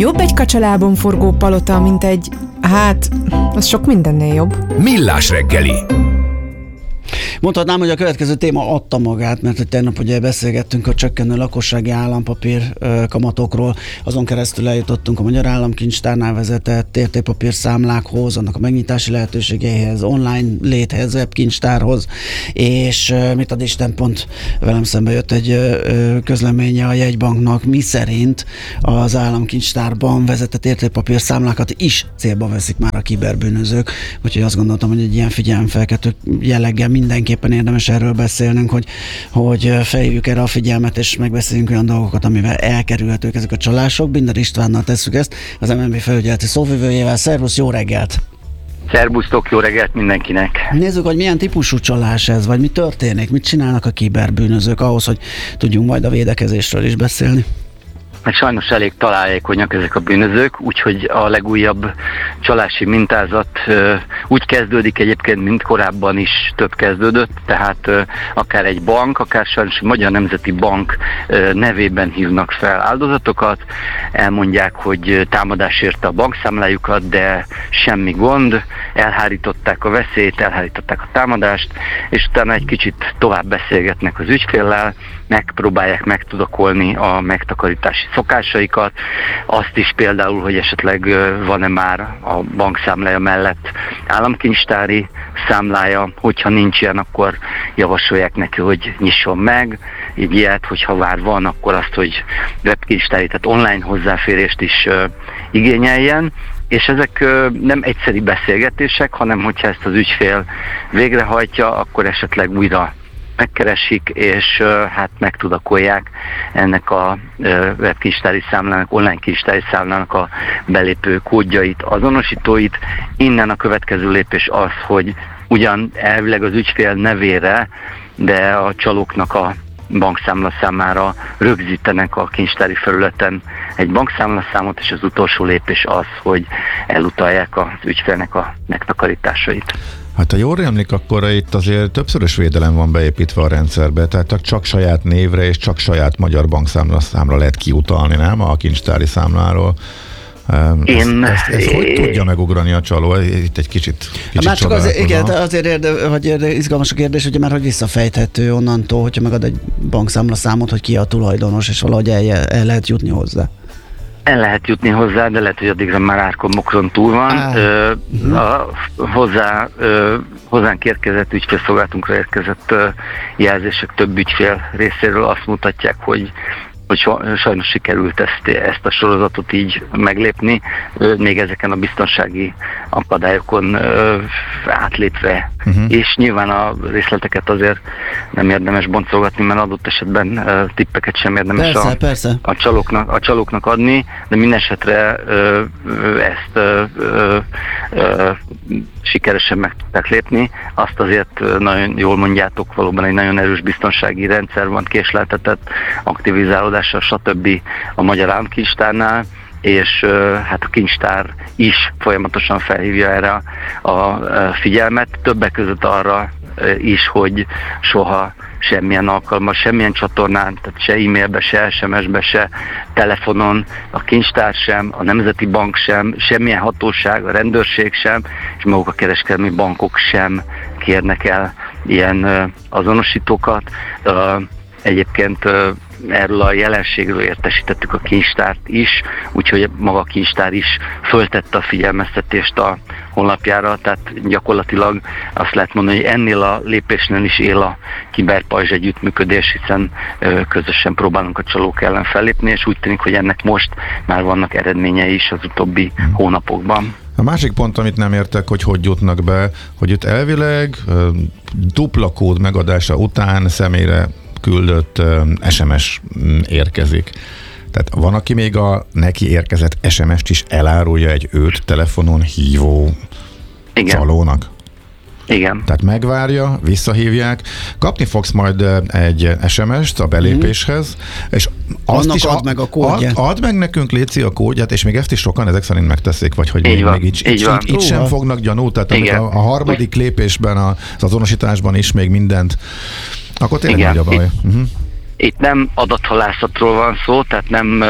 Jobb egy kacsalábon forgó palota, mint egy... az sok mindennél jobb. Millás reggeli. Mondhatnám, hogy a következő téma adta magát, mert hogy tegnap ugye beszélgettünk a csökkenő lakossági állampapír kamatokról, azon keresztül eljutottunk a Magyar Államkincstárnál vezetett értékpapír számlákhoz, annak a megnyitási lehetőségeihez, online léthez, webkincstárhoz, és mit ad Isten, pont velem szembe jött egy közleménye a jegybanknak, mi szerint az Államkincstárban vezetett értékpapír számlákat is célba veszik már a kiberbűnözők, úgyhogy azt gondoltam, hogy egy ilyen figyelemfelkeltő jelleggel mindenképpen érdemes erről beszélnünk, hogy felhívjuk erre a figyelmet, és megbeszéljünk olyan dolgokat, amivel elkerülhetők ezek a csalások. Binder Istvánnal tesszük ezt, az MNB felügyeleti szóvivőjével. Szervusz, jó reggelt! Szerbusztok, jó reggelt mindenkinek! Nézzük, hogy milyen típusú csalás ez, vagy mi történik, mit csinálnak a kiberbűnözők ahhoz, hogy tudjunk majd a védekezésről is beszélni. Mert sajnos elég találékonyak ezek a bűnözők, úgyhogy a legújabb csalási mintázat úgy kezdődik egyébként, mint korábban is több kezdődött, tehát akár egy bank, akár sajnos Magyar Nemzeti Bank nevében hívnak fel áldozatokat, elmondják, hogy támadás érte a bankszámlájukat, de semmi gond, elhárították a veszélyt, elhárították a támadást, és utána egy kicsit tovább beszélgetnek az ügyféllel, megpróbálják megtudakolni a megtakarítási szokásaikat, azt is például, hogy esetleg van-e már a bankszámlája mellett államkincstári számlája, hogyha nincs ilyen, akkor javasolják neki, hogy nyisson meg, így ilyet, hogyha már van, akkor azt, hogy webkincstári, tehát online hozzáférést is igényeljen, és ezek nem egyszeri beszélgetések, hanem hogyha ezt az ügyfél végrehajtja, akkor esetleg újra megkeresik, és hát megtudakolják ennek a webkincstári számlának, online kincstári számlának a belépő kódjait, azonosítóit. Innen a következő lépés az, hogy ugyan elvileg az ügyfél nevére, de a csalóknak a bankszámla számára rögzítenek a kincstári felületen egy bankszámlaszámot, és az utolsó lépés az, hogy elutalják az ügyfélnek a megtakarításait. Hát ha jól rémlik, akkor itt azért többszörös védelem van beépítve a rendszerbe, tehát csak saját névre és csak saját magyar bankszámla lehet kiutalni, nem? A kincstári számláról. Ezt hogy tudja megugrani a csaló? Itt egy kicsit már csak azért izgalmas a kérdés, ugye már hogy visszafejthető onnantól, hogyha megad egy bankszámlaszámot, hogy ki a tulajdonos, és valahogy el lehet jutni hozzá. El lehet jutni hozzá, de lehet, hogy addigra már árkon-mokron túl van. Hozzánk érkezett, ügyfélszolgálatunkra érkezett jelzések több ügyfél részéről azt mutatják, hogy sajnos sikerült ezt a sorozatot így meglépni, még ezeken a biztonsági akadályokon átlépve. És nyilván a részleteket azért nem érdemes boncolgatni, mert adott esetben tippeket sem érdemes persze. A csalóknak adni, de mindesetre ezt sikeresen meg tudták lépni. Azt azért nagyon jól mondjátok, valóban egy nagyon erős biztonsági rendszer van, késleltetett aktivizálódással, stb. A Magyar Államkincstárnál, és hát a kincstár is folyamatosan felhívja erre a figyelmet, többek között arra is, hogy soha semmilyen alkalommal, semmilyen csatornán, tehát se e-mailbe, se SMS-be, se telefonon, a kincstár sem, a Nemzeti Bank sem, semmilyen hatóság, a rendőrség sem, és maguk a kereskedelmi bankok sem kérnek el ilyen azonosítókat. Egyébként erről a jelenségről értesítettük a kincstárt is, úgyhogy maga a kincstár is föltette a figyelmeztetést a honlapjára, tehát gyakorlatilag azt lehet mondani, hogy ennél a lépésnél is él a kiberpajzs együttműködés, hiszen közösen próbálunk a csalók ellen fellépni, és úgy tűnik, hogy ennek most már vannak eredményei is az utóbbi hónapokban. A másik pont, amit nem értek, hogy jutnak be, hogy itt elvileg dupla kód megadása után személyre küldött SMS érkezik. Tehát van, aki még a neki érkezett SMS-t is elárulja egy őt telefonon hívó csalónak? Igen. Tehát megvárja, visszahívják, kapni fogsz majd egy SMS-t a belépéshez, és azt is add meg a kódját. Add meg nekünk, léci, a kódját, és még ezt is sokan ezek szerint megteszik, vagy hogy még így sem fognak gyanút, tehát a harmadik lépésben, az azonosításban is még mindent, akkor tényleg nagy a baj. Itt nem adathalászatról van szó, tehát nem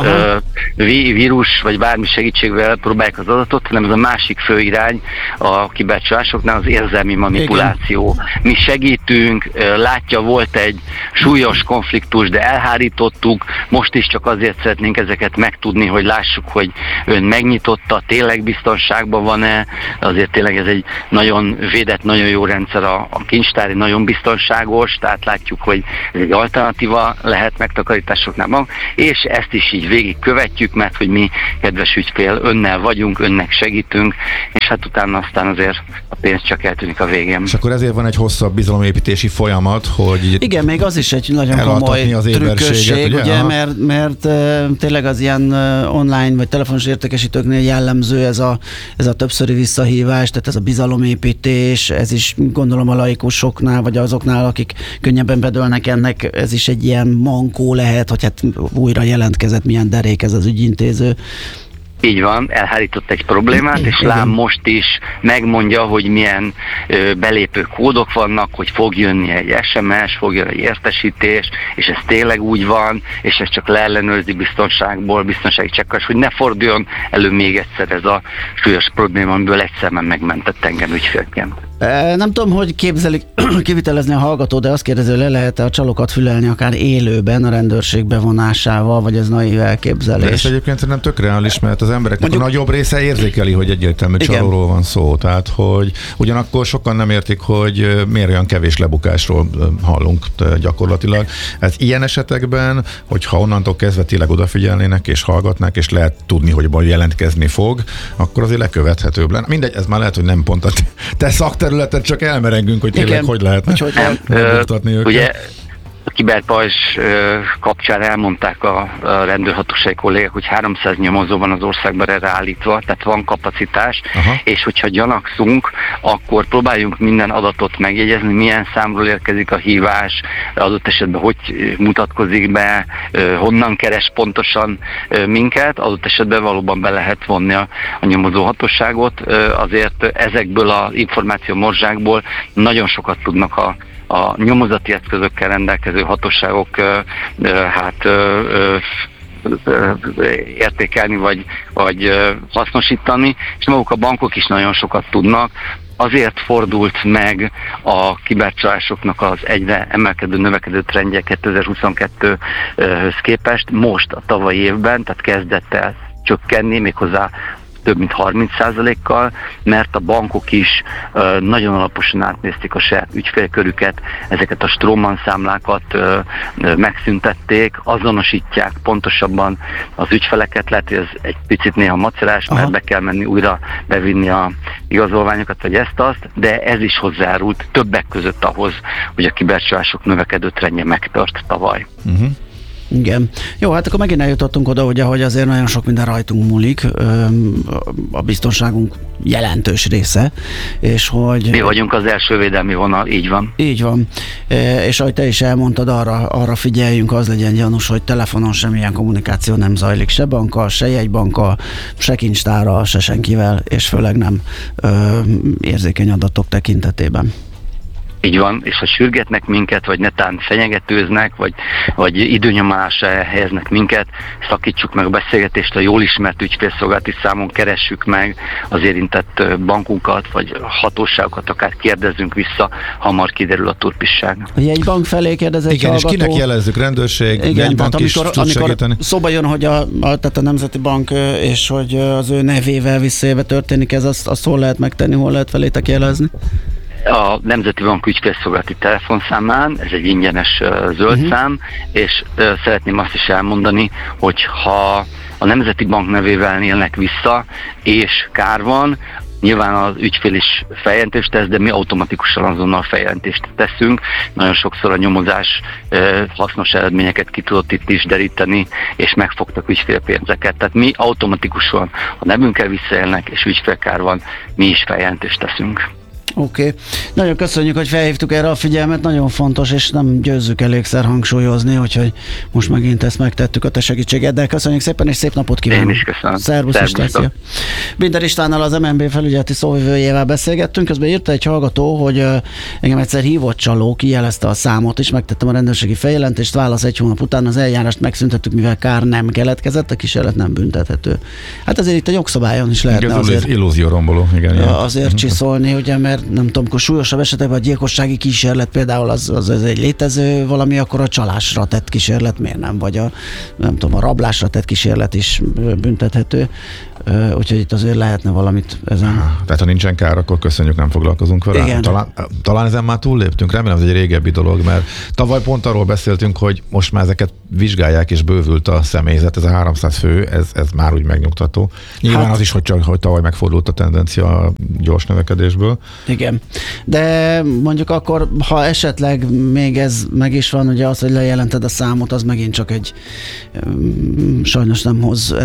vírus vagy bármi segítségvel próbálják az adatot, hanem ez a másik fő irány a kibercsalásoknál az érzelmi manipuláció. Igen. Mi segítünk, látja, volt egy súlyos konfliktus, de elhárítottuk, most is csak azért szeretnénk ezeket megtudni, hogy lássuk, hogy ön megnyitotta, tényleg biztonságban van-e, azért tényleg ez egy nagyon védett, nagyon jó rendszer, a kincstári nagyon biztonságos, tehát látjuk, hogy ez egy alternatíva lehet megtakarításoknál, és ezt is így végig követjük, mert hogy mi, kedves ügyfél, önnel vagyunk, önnek segítünk, és hát utána aztán azért a pénz csak eltűnik a végén. És akkor ezért van egy hosszabb bizalomépítési folyamat, hogy igen, még az is egy nagyon komoly trükkösség, ugye, mert tényleg az ilyen online vagy telefonos értékesítőknél jellemző ez a többszöri visszahívás, tehát ez a bizalomépítés, ez is gondolom a laikusoknál, vagy azoknál, akik könnyebben bedőlnek ennek, ez is egy ilyen mankó lehet, hogy hát újra jelentkezett, milyen derék ez az ügyintéző. Így van, elhárított egy problémát, és lám most is megmondja, hogy milyen belépő kódok vannak, hogy fog jönni egy SMS, fog jönni egy értesítés, és ez tényleg úgy van, és ez csak leellenőrzi biztonságból, biztonsági csekkes, hogy ne forduljon elő még egyszer ez a súlyos probléma, amiből egyszer már megmentett engem ügyfélként. Nem tudom, hogy képzelik kivitelezni a hallgató, de azt kérdezi, hogy le lehet-e a csalókat fülelni akár élőben a rendőrség bevonásával, vagy ez naív elképzelés? De ez egyébként nem tök reális, mert az embereknek a nagyobb része érzékeli, hogy egyértelmű csalóról van szó. Tehát, hogy ugyanakkor sokan nem értik, hogy miért olyan kevés lebukásról hallunk gyakorlatilag. Ez ilyen esetekben, hogyha onnantól kezdve tényleg odafigyelnének és hallgatnák, és lehet tudni, hogy majd jelentkezni fog, akkor azért lekövethetőbb lenne. Mindegy, ez már lehet, hogy nem pont a te szakterületet, csak elmerengünk, hogy tényleg hogy lehetne megbuktatni őket. Ugye a kiberpajzs kapcsán elmondták a rendőrhatósági kollégák, hogy 300 nyomozó van az országban erre állítva, tehát van kapacitás, és hogyha gyanakszunk, akkor próbáljunk minden adatot megjegyezni, milyen számról érkezik a hívás, adott esetben hogy mutatkozik be, honnan keres pontosan minket, adott esetben valóban be lehet vonni a nyomozó hatóságot, azért ezekből az információmorzsákból nagyon sokat tudnak a nyomozati eszközökkel rendelkező hatóságok értékelni vagy hasznosítani, és maguk a bankok is nagyon sokat tudnak. Azért fordult meg a kibercsalásoknak az egyre emelkedő, növekedő trendje 2022-höz képest most a tavalyi évben, tehát kezdett el csökkenni, méghozzá több mint 30%-kal, mert a bankok is nagyon alaposan átnézték a saját ügyfélkörüket, ezeket a Stroman számlákat megszüntették, azonosítják pontosabban az ügyfeleket, lehet, hogy ez egy picit néha macerás, mert be kell menni újra bevinni a igazolványokat, vagy ezt-azt, de ez is hozzárult többek között ahhoz, hogy a kibercsalások növekedő trendje megtört tavaly. Igen. Jó, hát akkor megint eljutottunk oda, ugye, hogy azért nagyon sok minden rajtunk múlik, a biztonságunk jelentős része, és hogy... Mi vagyunk az első védelmi vonal, így van. Így van. És ahogy te is elmondtad, arra figyeljünk, az legyen gyanús, hogy telefonon semmilyen kommunikáció nem zajlik, se bankkal, se jegybankkal, se kincstárral, se senkivel, és főleg nem érzékeny adatok tekintetében. Így van, és ha sürgetnek minket, vagy netán fenyegetőznek, vagy időnyomásra helyeznek minket, szakítsuk meg a beszélgetést, a jól ismert ügyfélszolgálati számon keressük meg az érintett bankunkat, vagy hatóságokat, akár kérdezzünk vissza, hamar kiderül a turpisság. A jegybank felé kérdez egy hallgató. Igen, és kinek jelezzük, rendőrség, jegybank is tud segíteni. Szóba jön, hogy tehát a Nemzeti Bank, és hogy az ő nevével visszaélve történik ez, azt hol lehet megtenni, hol lehet felétek jelezni? A Nemzeti Bank ügyfélszolgálati telefonszámán, ez egy ingyenes zöld szám, és szeretném azt is elmondani, hogy ha a Nemzeti Bank nevével élnek vissza, és kár van, nyilván az ügyfél is feljelentést tesz, de mi automatikusan azonnal feljelentést teszünk. Nagyon sokszor a nyomozás hasznos eredményeket ki tudott itt is deríteni, és megfogtak ügyfélpénzeket. Tehát mi automatikusan, ha nevünkkel visszaélnek, és ügyfélkár van, mi is feljelentést teszünk. Oké. Nagyon köszönjük, hogy felhívtuk erre a figyelmet, nagyon fontos, és nem győzzük elégszer hangsúlyozni, úgyhogy most megint ezt megtettük a te segítségeddel. Köszönjük szépen, és szép napot kívánunk. Én is köszönöm. Szervusz, Szia. Binder Istvánnal, az MNB felügyeleti szóvivőjével beszélgettünk, közben írta egy hallgató, hogy engem egyszer hívott csaló, kijelezte a számot is, megtettem a rendőrségi feljelentést, válasz 1 hónap után, az eljárást megszüntettük, mivel kár nem keletkezett, a kísérlet nem büntethető. Hát azért itt a jogszabályon is lehetne azért illúzió romboló, igen. Azért csiszolni, ugye, mert nem tudom, akkor súlyosabb esetekben a gyilkossági kísérlet például az egy létező valami, akkor a csalásra tett kísérlet miért nem, vagy a rablásra tett kísérlet is büntethető. Úgyhogy itt azért lehetne valamit ezen. Tehát ha nincsen kár, akkor köszönjük, nem foglalkozunk vele. Igen. Talán ezen már túlléptünk, remélem ez egy régebbi dolog, mert tavaly pont arról beszéltünk, hogy most már ezeket vizsgálják, és bővült a személyzet, ez a 300 fő, ez már úgy megnyugtató. Nyilván az is, hogy tavaly megfordult a tendencia a gyors növekedésből. Igen, de mondjuk akkor, ha esetleg még ez meg is van, ugye az, hogy lejelented a számot, az megint csak egy sajnos nem hoz